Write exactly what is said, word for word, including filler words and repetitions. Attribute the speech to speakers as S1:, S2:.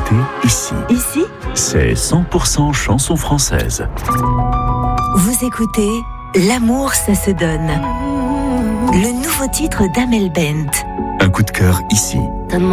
S1: écoutez ici.
S2: Ici,
S1: C'est cent pour cent chanson française.
S2: vous écoutez L'amour, ça se donne. Le nouveau titre d'Amel Bent.
S1: Un coup de cœur ici.